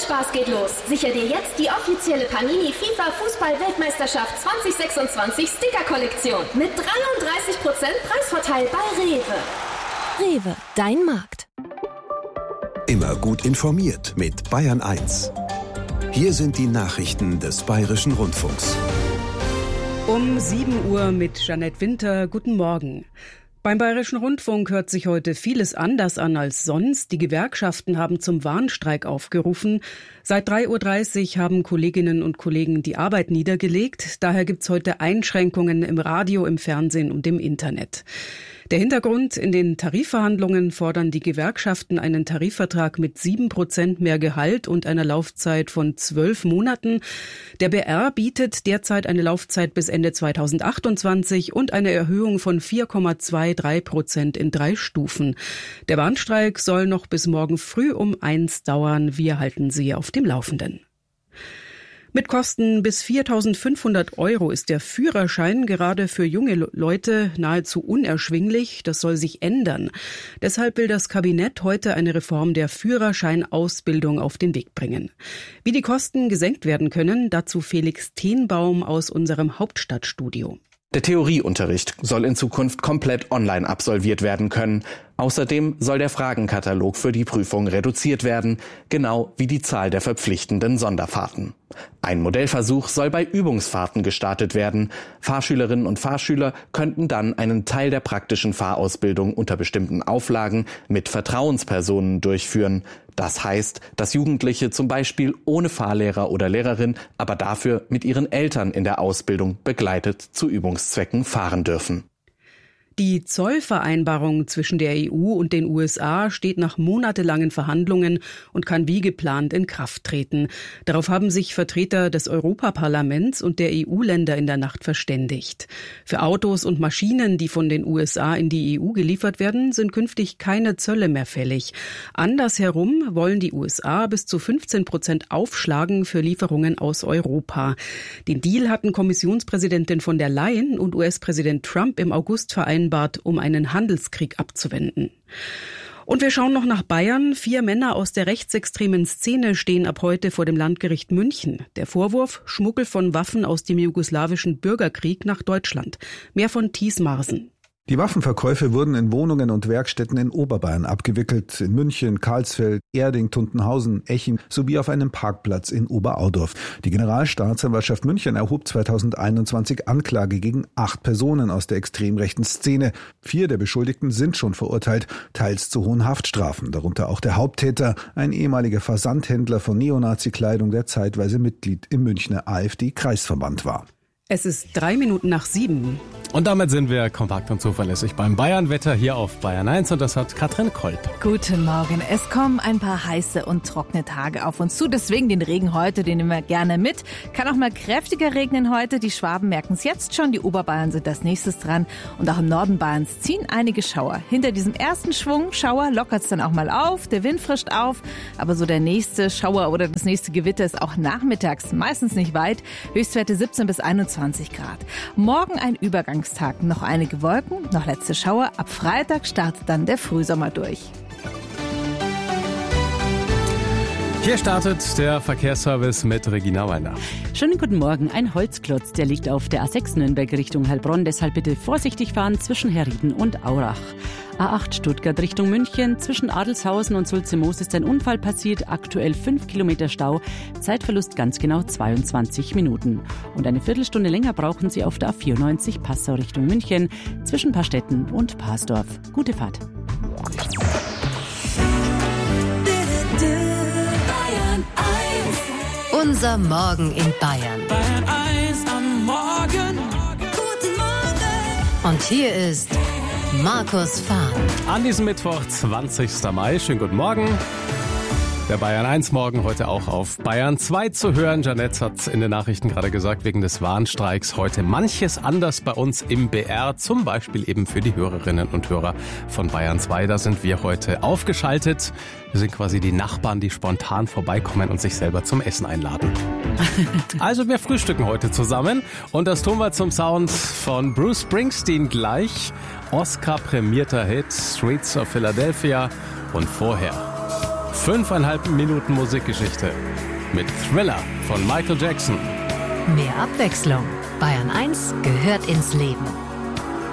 Spaß geht los. Sicher dir jetzt die offizielle Panini FIFA Fußball-Weltmeisterschaft 2026 Sticker-Kollektion mit 33% Preisvorteil bei Rewe. Rewe, dein Markt. Immer gut informiert mit Bayern 1. Hier sind die Nachrichten des Bayerischen Rundfunks. Um 7 Uhr mit Jeanette Winter. Guten Morgen. Beim Bayerischen Rundfunk hört sich heute vieles anders an als sonst. Die Gewerkschaften haben zum Warnstreik aufgerufen. Seit 3.30 Uhr haben Kolleginnen und Kollegen die Arbeit niedergelegt. Daher gibt's heute Einschränkungen im Radio, im Fernsehen und im Internet. Der Hintergrund: in den Tarifverhandlungen fordern die Gewerkschaften einen Tarifvertrag mit 7% mehr Gehalt und einer Laufzeit von 12 Monaten. Der BR bietet derzeit eine Laufzeit bis Ende 2028 und eine Erhöhung von 4,23% in 3 Stufen. Der Warnstreik soll noch bis morgen früh um 1 dauern. Wir halten Sie auf dem Laufenden. Mit Kosten bis 4.500 € ist der Führerschein gerade für junge Leute nahezu unerschwinglich. Das soll sich ändern. Deshalb will das Kabinett heute eine Reform der Führerscheinausbildung auf den Weg bringen. Wie die Kosten gesenkt werden können, dazu Felix Tenbaum aus unserem Hauptstadtstudio. Der Theorieunterricht soll in Zukunft komplett online absolviert werden können. Außerdem soll der Fragenkatalog für die Prüfung reduziert werden, genau wie die Zahl der verpflichtenden Sonderfahrten. Ein Modellversuch soll bei Übungsfahrten gestartet werden. Fahrschülerinnen und Fahrschüler könnten dann einen Teil der praktischen Fahrausbildung unter bestimmten Auflagen mit Vertrauenspersonen durchführen. Das heißt, dass Jugendliche zum Beispiel ohne Fahrlehrer oder Lehrerin, aber dafür mit ihren Eltern in der Ausbildung begleitet zu Übungszwecken fahren dürfen. Die Zollvereinbarung zwischen der EU und den USA steht nach monatelangen Verhandlungen und kann wie geplant in Kraft treten. Darauf haben sich Vertreter des Europaparlaments und der EU-Länder in der Nacht verständigt. Für Autos und Maschinen, die von den USA in die EU geliefert werden, sind künftig keine Zölle mehr fällig. Andersherum wollen die USA bis zu 15% aufschlagen für Lieferungen aus Europa. Den Deal hatten Kommissionspräsidentin von der Leyen und US-Präsident Trump im August vereinbart, um einen Handelskrieg abzuwenden. Und wir schauen noch nach Bayern. 4 Männer aus der rechtsextremen Szene stehen ab heute vor dem Landgericht München. Der Vorwurf: Schmuggel von Waffen aus dem jugoslawischen Bürgerkrieg nach Deutschland. Mehr von Thies Marsen. Die Waffenverkäufe wurden in Wohnungen und Werkstätten in Oberbayern abgewickelt, in München, Karlsfeld, Erding, Tuntenhausen, Eching sowie auf einem Parkplatz in Oberaudorf. Die Generalstaatsanwaltschaft München erhob 2021 Anklage gegen 8 Personen aus der extrem rechten Szene. 4 der Beschuldigten sind schon verurteilt, teils zu hohen Haftstrafen, darunter auch der Haupttäter, ein ehemaliger Versandhändler von Neonazi-Kleidung, der zeitweise Mitglied im Münchner AfD-Kreisverband war. Es ist 3 Minuten nach 7. Und damit sind wir kompakt und zuverlässig beim Bayern-Wetter hier auf Bayern 1 und das hat Katrin Kolb. Guten Morgen. Es kommen ein paar heiße und trockene Tage auf uns zu. Deswegen den Regen heute, den nehmen wir gerne mit. Kann auch mal kräftiger regnen heute. Die Schwaben merken es jetzt schon. Die Oberbayern sind als nächstes dran. Und auch im Norden Bayerns ziehen einige Schauer. Hinter diesem ersten Schwung Schauer lockert es dann auch mal auf. Der Wind frischt auf. Aber so der nächste Schauer oder das nächste Gewitter ist auch nachmittags meistens nicht weit. Höchstwerte 17 bis 21 Grad. Morgen ein Übergangstag. Noch einige Wolken, noch letzte Schauer. Ab Freitag startet dann der Frühsommer durch. Hier startet der Verkehrsservice mit Regina Weiner. Schönen guten Morgen. Ein Holzklotz, der liegt auf der A6 Nürnberg Richtung Heilbronn. Deshalb bitte vorsichtig fahren zwischen Herrieden und Aurach. A8 Stuttgart Richtung München. Zwischen Adelshausen und Sulzimoos ist ein Unfall passiert. Aktuell 5 Kilometer Stau. Zeitverlust ganz genau 22 Minuten. Und eine Viertelstunde länger brauchen Sie auf der A94 Passau Richtung München. Zwischen Paarstetten und Parsdorf. Gute Fahrt. Unser Morgen in Bayern. Bayern 1 am Morgen. Guten Morgen. Und hier ist Markus Fahn. An diesem Mittwoch, 20. Mai. Schönen guten Morgen. Der Bayern 1 Morgen heute auch auf Bayern 2 zu hören. Jeanette hat in den Nachrichten gerade gesagt, wegen des Warnstreiks heute manches anders bei uns im BR. Zum Beispiel eben für die Hörerinnen und Hörer von Bayern 2. Da sind wir heute aufgeschaltet. Wir sind quasi die Nachbarn, die spontan vorbeikommen und sich selber zum Essen einladen. Also wir frühstücken heute zusammen und das tun wir zum Sound von Bruce Springsteen gleich. Oscar-prämierter Hit Streets of Philadelphia und vorher 5,5 Minuten Musikgeschichte mit Thriller von Michael Jackson. Mehr Abwechslung. Bayern 1 gehört ins Leben.